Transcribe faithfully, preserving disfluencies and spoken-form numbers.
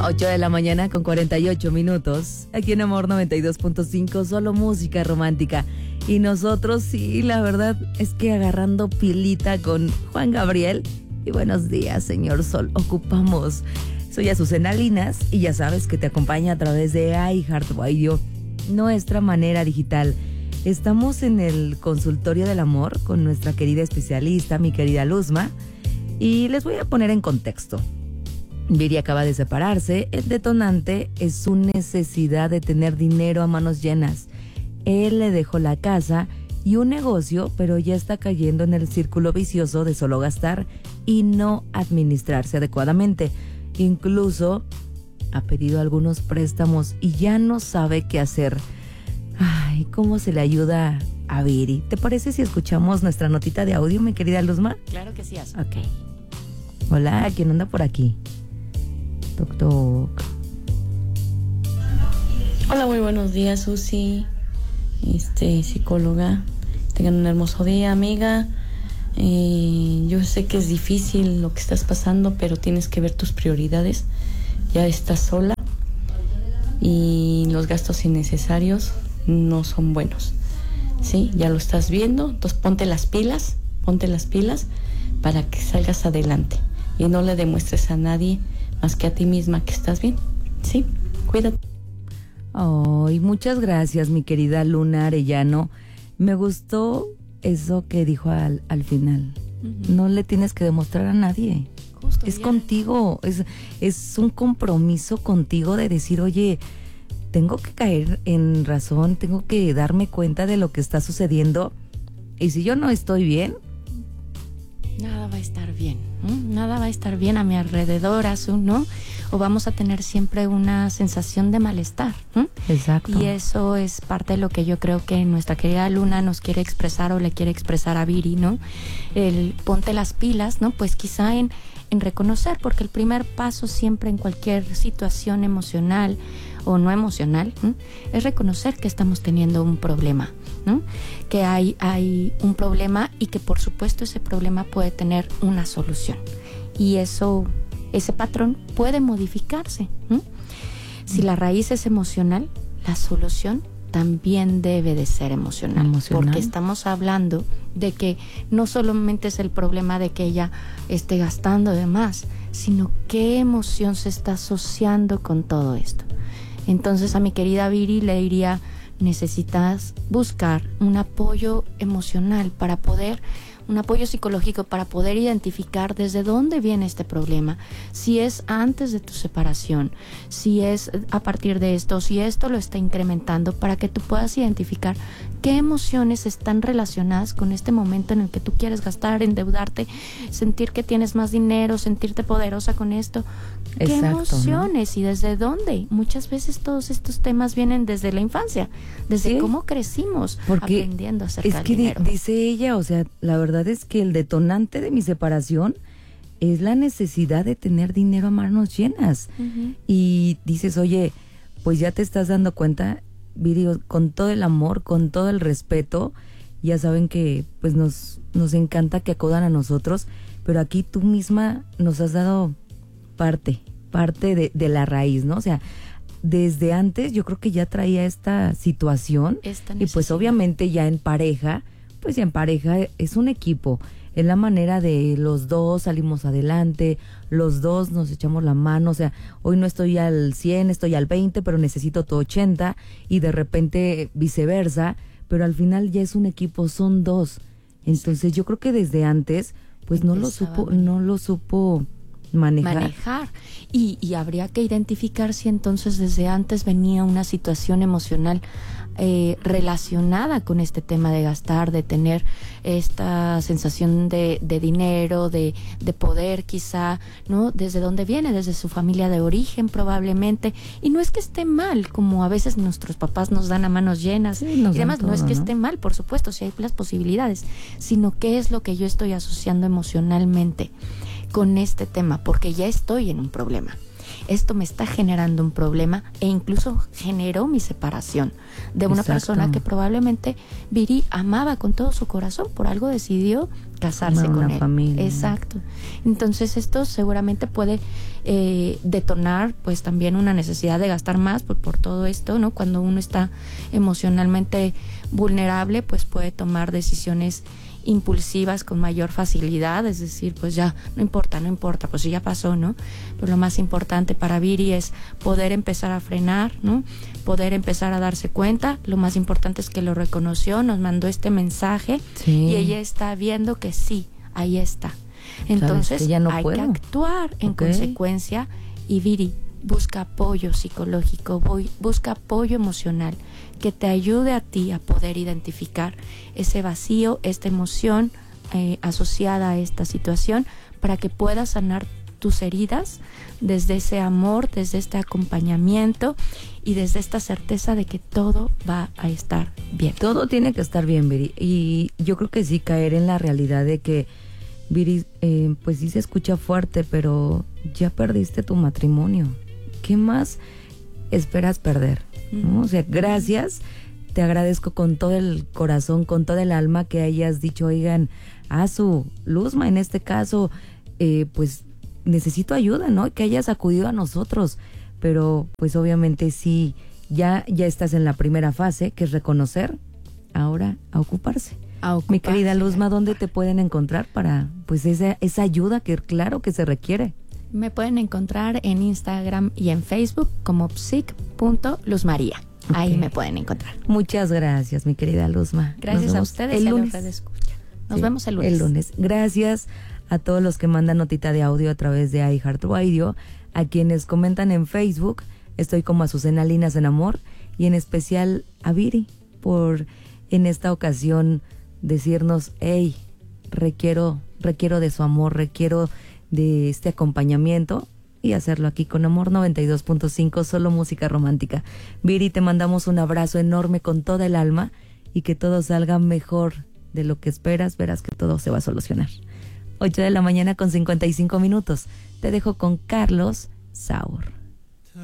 ocho de la mañana con cuarenta y ocho minutos. Aquí en Amor noventa y dos punto cinco, solo música romántica. Y nosotros sí, la verdad es que agarrando pilita con Juan Gabriel. Y buenos días, señor Sol. Ocupamos. Soy Azucena Linas y ya sabes que te acompaña a través de iHeartRadio, nuestra manera digital. Estamos en el consultorio del amor con nuestra querida especialista, mi querida Luzma. Y les voy a poner en contexto. Viri acaba de separarse. El detonante es su necesidad de tener dinero a manos llenas. Él le dejó la casa y un negocio, pero ya está cayendo en el círculo vicioso de solo gastar y no administrarse adecuadamente. Incluso ha pedido algunos préstamos y ya no sabe qué hacer. Ay, ¿cómo se le ayuda a Viri? ¿Te parece si escuchamos nuestra notita de audio, mi querida Luzma? Claro que sí, Azu. Ok. Hola, ¿quién anda por aquí? Toc, toc. Hola, muy buenos días, Susi, este, psicóloga. Tengan un hermoso día, amiga. Eh, yo sé que es difícil lo que estás pasando, pero tienes que ver tus prioridades. Ya estás sola y los gastos innecesarios no son buenos. Sí, ya lo estás viendo. Entonces ponte las pilas, ponte las pilas para que salgas adelante y no le demuestres a nadie más que a ti misma que estás bien. Sí, cuídate. Ay, muchas gracias, mi querida Luna Arellano. Me gustó eso que dijo al, al final. Uh-huh. No le tienes que demostrar a nadie. Justo, es ya. Contigo, es, es un compromiso contigo de decir, oye, tengo que caer en razón, tengo que darme cuenta de lo que está sucediendo. Y si yo no estoy bien, nada va a estar bien, ¿eh? Nada va a estar bien a mi alrededor, Azu, ¿no? O vamos a tener siempre una sensación de malestar, ¿eh? Exacto. Y eso es parte de lo que yo creo que nuestra querida Luna nos quiere expresar o le quiere expresar a Viri, ¿no? El ponte las pilas, ¿no? Pues quizá en, en reconocer, porque el primer paso siempre en cualquier situación emocional o no emocional, ¿eh? Es reconocer que estamos teniendo un problema, ¿no? Que hay, hay un problema y que por supuesto ese problema puede tener una solución. Y eso, ese patrón puede modificarse, ¿no? Si la raíz es emocional, la solución también debe de ser emocional, emocional, porque estamos hablando de que no solamente es el problema de que ella esté gastando de más, sino qué emoción se está asociando con todo esto. Entonces a mi querida Viri le diría, necesitas buscar un apoyo emocional para poder, un apoyo psicológico para poder identificar desde dónde viene este problema, si es antes de tu separación, si es a partir de esto, si esto lo está incrementando, para que tú puedas identificar qué emociones están relacionadas con este momento en el que tú quieres gastar, endeudarte, sentir que tienes más dinero, sentirte poderosa con esto. ¿Qué Exacto, emociones, ¿no? Y desde dónde? Muchas veces todos estos temas vienen desde la infancia, desde ¿sí? cómo crecimos, porque aprendiendo acerca es del que dinero. Di, dice ella, o sea, la verdad es que el detonante de mi separación es la necesidad de tener dinero a manos llenas. Uh-huh. Y dices, oye, pues ya te estás dando cuenta, Viri, con todo el amor, con todo el respeto, ya saben que pues nos, nos encanta que acudan a nosotros, pero aquí tú misma nos has dado parte, parte de, de la raíz, ¿no? O sea, desde antes yo creo que ya traía esta situación esta y pues obviamente ya en pareja, pues ya en pareja es un equipo, es la manera de los dos salimos adelante, los dos nos echamos la mano, o sea, hoy no estoy al cien, estoy al veinte, pero necesito tu ochenta y de repente viceversa, pero al final ya es un equipo, son dos. Entonces yo creo que desde antes pues no lo supo, no lo supo manejar. manejar. Y, y habría que identificar si entonces desde antes venía una situación emocional eh, relacionada con este tema de gastar, de tener esta sensación de, de dinero, de, de poder quizá, ¿no? ¿Desde dónde viene? Desde su familia de origen probablemente. Y no es que esté mal, como a veces nuestros papás nos dan a manos llenas sí, y demás, todo, no es que ¿no? esté mal, por supuesto, si hay las posibilidades, sino qué es lo que yo estoy asociando emocionalmente con este tema, porque ya estoy en un problema. esto me está generando un problema e incluso generó mi separación de una Exacto. persona que probablemente Viri amaba con todo su corazón, por algo decidió casarse Formar con una él. familia. Exacto. Entonces esto seguramente puede eh, detonar pues también una necesidad de gastar más por, por todo esto, ¿no? Cuando uno está emocionalmente vulnerable, pues puede tomar decisiones impulsivas con mayor facilidad, es decir, pues ya, no importa, no importa, pues ya pasó, ¿no? Pero lo más importante para Viri es poder empezar a frenar, ¿no? Poder empezar a darse cuenta. Lo más importante es que lo reconoció, nos mandó este mensaje, Sí. y ella está viendo que sí, ahí está. Entonces que ya no hay puedo. que actuar en Ok. consecuencia, y Viri, busca apoyo psicológico, voy, busca apoyo emocional que te ayude a ti a poder identificar ese vacío, esta emoción eh, asociada a esta situación, para que puedas sanar tus heridas desde ese amor, desde este acompañamiento y desde esta certeza de que todo va a estar bien. Todo tiene que estar bien, Viri. Y yo creo que sí, caer en la realidad de que, Viri, eh, pues sí se escucha fuerte, pero ya perdiste tu matrimonio. ¿Qué más esperas perder? ¿No? O sea, gracias, te agradezco con todo el corazón, con todo el alma que hayas dicho, oigan, a su Luzma en este caso, eh, pues necesito ayuda, ¿no? Que hayas acudido a nosotros, pero pues obviamente sí, ya, ya estás en la primera fase, que es reconocer, ahora a ocuparse. A Mi querida ocuparse, Luzma, a ¿dónde ocupar. te pueden encontrar para pues esa, esa ayuda que claro que se requiere? Me pueden encontrar en Instagram y en Facebook como psic punto luzmaría. Ahí Ok. me pueden encontrar. Muchas gracias, mi querida Luzma. Nos Gracias a vemos ustedes el y a lunes. los que escuchan. Nos Sí, vemos el lunes. El lunes. Gracias a todos los que mandan notita de audio a través de iHeartRadio, a quienes comentan en Facebook. Estoy como Azucena Linas en Amor, y en especial a Viri por en esta ocasión decirnos, hey, requiero, requiero de su amor, requiero de este acompañamiento, y hacerlo aquí con Amor noventa y dos punto cinco, solo música romántica. Viri, te mandamos un abrazo enorme con toda el alma, y que todo salga mejor de lo que esperas. Verás que todo se va a solucionar. ocho de la mañana con cincuenta y cinco minutos. Te dejo con Carlos Saur.